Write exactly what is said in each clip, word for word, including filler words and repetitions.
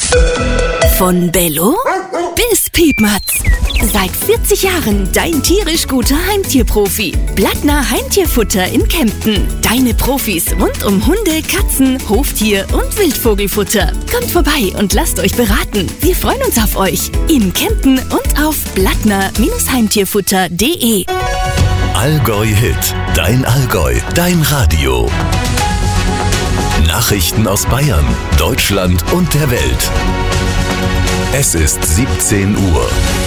Von Bello bis Piepmatz. Seit vierzig Jahren dein tierisch guter Heimtierprofi. Blattner Heimtierfutter in Kempten. Deine Profis rund um Hunde, Katzen, Hoftier und Wildvogelfutter. Kommt vorbei und lasst euch beraten. Wir freuen uns auf euch. In Kempten und auf blattner Heimtierfutter punkt de. Allgäu Hit. Dein Allgäu. Dein Radio. Nachrichten aus Bayern, Deutschland und der Welt. Es ist siebzehn Uhr.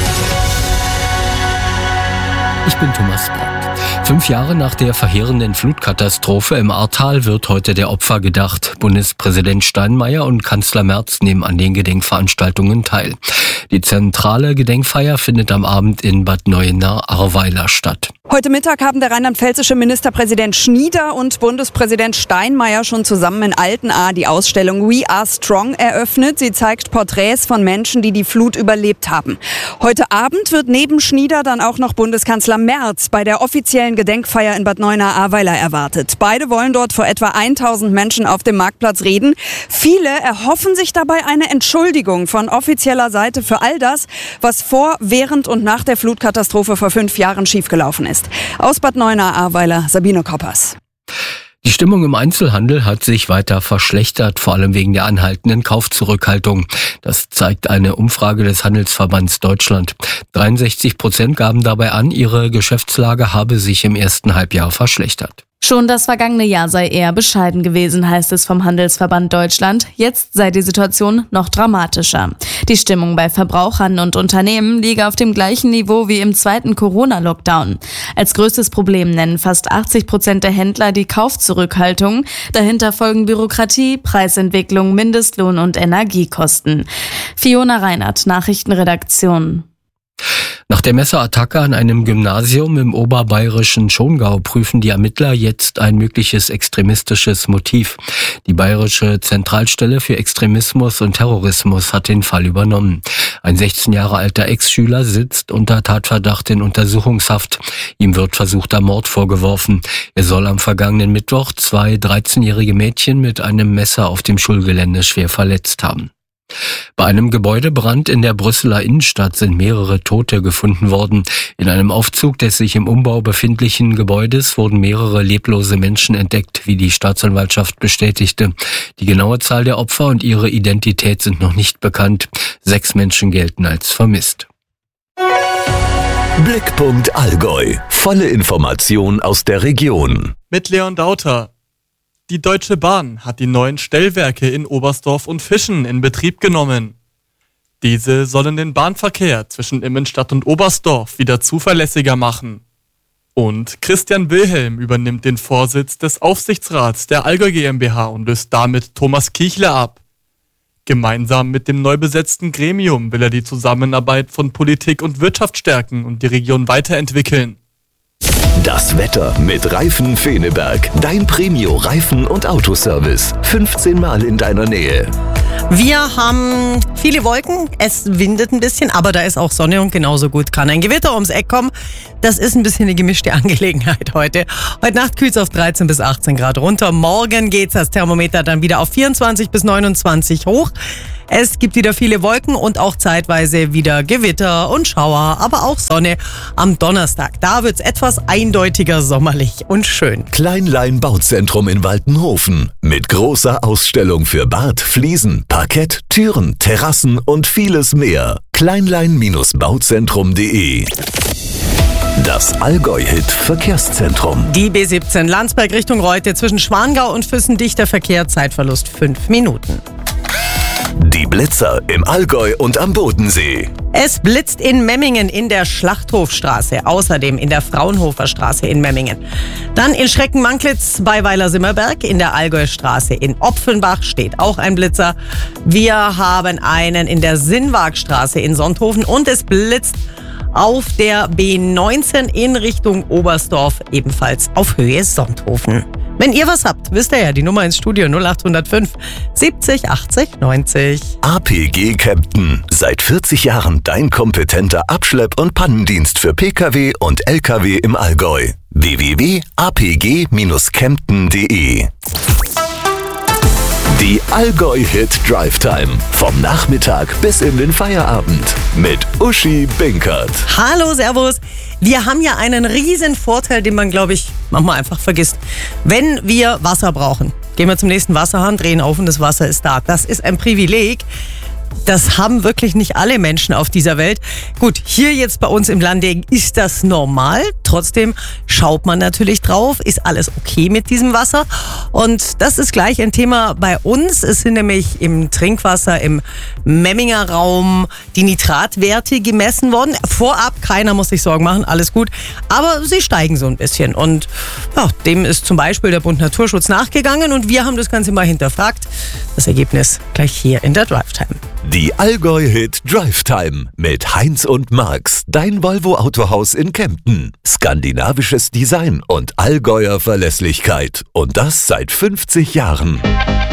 Ich bin Thomas Bock. Fünf Jahre nach der verheerenden Flutkatastrophe im Ahrtal wird heute der Opfer gedacht. Bundespräsident Steinmeier und Kanzler Merz nehmen an den Gedenkveranstaltungen teil. Die zentrale Gedenkfeier findet am Abend in Bad Neuenahr-Ahrweiler statt. Heute Mittag haben der rheinland-pfälzische Ministerpräsident Schnieder und Bundespräsident Steinmeier schon zusammen in Altenahr die Ausstellung We Are Strong eröffnet. Sie zeigt Porträts von Menschen, die die Flut überlebt haben. Heute Abend wird neben Schnieder dann auch noch Bundeskanzler Merz bei der offiziellen Gedenkfeier in Bad Neuenahr-Ahrweiler erwartet. Beide wollen dort vor etwa tausend Menschen auf dem Marktplatz reden. Viele erhoffen sich dabei eine Entschuldigung von offizieller Seite für all das, was vor, während und nach der Flutkatastrophe vor fünf Jahren schiefgelaufen ist. Aus Bad Neuenahr-Ahrweiler, Sabine Koppers. Die Stimmung im Einzelhandel hat sich weiter verschlechtert, vor allem wegen der anhaltenden Kaufzurückhaltung. Das zeigt eine Umfrage des Handelsverbands Deutschland. dreiundsechzig Prozent gaben dabei an, ihre Geschäftslage habe sich im ersten Halbjahr verschlechtert. Schon das vergangene Jahr sei eher bescheiden gewesen, heißt es vom Handelsverband Deutschland. Jetzt sei die Situation noch dramatischer. Die Stimmung bei Verbrauchern und Unternehmen liege auf dem gleichen Niveau wie im zweiten Corona-Lockdown. Als größtes Problem nennen fast achtzig Prozent der Händler die Kaufzurückhaltung. Dahinter folgen Bürokratie, Preisentwicklung, Mindestlohn und Energiekosten. Fiona Reinert, Nachrichtenredaktion. Nach der Messerattacke an einem Gymnasium im oberbayerischen Schongau prüfen die Ermittler jetzt ein mögliches extremistisches Motiv. Die Bayerische Zentralstelle für Extremismus und Terrorismus hat den Fall übernommen. Ein sechzehn Jahre alter Ex-Schüler sitzt unter Tatverdacht in Untersuchungshaft. Ihm wird versuchter Mord vorgeworfen. Er soll am vergangenen Mittwoch zwei dreizehnjährige Mädchen mit einem Messer auf dem Schulgelände schwer verletzt haben. Bei einem Gebäudebrand in der Brüsseler Innenstadt sind mehrere Tote gefunden worden. In einem Aufzug des sich im Umbau befindlichen Gebäudes wurden mehrere leblose Menschen entdeckt, wie die Staatsanwaltschaft bestätigte. Die genaue Zahl der Opfer und ihre Identität sind noch nicht bekannt. Sechs Menschen gelten als vermisst. Blickpunkt Allgäu. Volle Information aus der Region. Mit Leon Dauter. Die Deutsche Bahn hat die neuen Stellwerke in Oberstdorf und Fischen in Betrieb genommen. Diese sollen den Bahnverkehr zwischen Immenstadt und Oberstdorf wieder zuverlässiger machen. Und Christian Wilhelm übernimmt den Vorsitz des Aufsichtsrats der Allgäu GmbH und löst damit Thomas Kichler ab. Gemeinsam mit dem neu besetzten Gremium will er die Zusammenarbeit von Politik und Wirtschaft stärken und die Region weiterentwickeln. Das Wetter mit Reifen Feneberg. Dein Premio Reifen- und Autoservice. fünfzehn Mal in deiner Nähe. Wir haben viele Wolken, es windet ein bisschen, aber da ist auch Sonne und genauso gut kann ein Gewitter ums Eck kommen. Das ist ein bisschen eine gemischte Angelegenheit heute. Heute Nacht kühlt es auf dreizehn bis achtzehn Grad runter. Morgen geht das Thermometer dann wieder auf vierundzwanzig bis neunundzwanzig hoch. Es gibt wieder viele Wolken und auch zeitweise wieder Gewitter und Schauer, aber auch Sonne am Donnerstag. Da wird es etwas eindeutiger sommerlich und schön. Kleinlein Bauzentrum in Waltenhofen mit großer Ausstellung für Bad, Fliesen, Parkett, Türen, Terrassen und vieles mehr. Kleinlein Bauzentrum punkt de. Das Allgäu-Hit Verkehrszentrum. Die B siebzehn Landsberg Richtung Reute zwischen Schwangau und Füssen dichter Verkehr, Zeitverlust fünf Minuten. Die Blitzer im Allgäu und am Bodensee. Es blitzt in Memmingen in der Schlachthofstraße, außerdem in der Fraunhofer Straße in Memmingen. Dann in Schreckenmanklitz bei Weiler-Simmerberg in der Allgäustraße. In Opfenbach steht auch ein Blitzer. Wir haben einen in der Sinnwagstraße in Sonthofen und es blitzt auf der B neunzehn in Richtung Oberstdorf, ebenfalls auf Höhe Sonthofen. Wenn ihr was habt, wisst ihr ja, die Nummer ins Studio null acht null fünf siebzig achtzig neunzig. A P G Kempten. Seit vierzig Jahren dein kompetenter Abschlepp- und Pannendienst für Pkw und Lkw im Allgäu. w w w punkt a p g Bindestrich kempten punkt de Die Allgäu-Hit Drive Time. Vom Nachmittag bis in den Feierabend. Mit Uschi Binkert. Hallo, servus. Wir haben ja einen riesen Vorteil, den man, glaube ich, manchmal einfach vergisst. Wenn wir Wasser brauchen, gehen wir zum nächsten Wasserhahn, drehen auf und das Wasser ist da. Das ist ein Privileg. Das haben wirklich nicht alle Menschen auf dieser Welt. Gut, hier jetzt bei uns im Lande ist das normal. Trotzdem schaut man natürlich drauf, ist alles okay mit diesem Wasser? Und das ist gleich ein Thema bei uns. Es sind nämlich im Trinkwasser im Memminger Raum die Nitratwerte gemessen worden. Vorab, keiner muss sich Sorgen machen, alles gut. Aber sie steigen so ein bisschen. Und ja, dem ist zum Beispiel der Bund Naturschutz nachgegangen und wir haben das Ganze mal hinterfragt. Das Ergebnis gleich hier in der Drive Time. Die Allgäu-Hit Drive Time mit Heinz und Max, dein Volvo Autohaus in Kempten. Skandinavisches Design und Allgäuer Verlässlichkeit. Und das seit fünfzig Jahren.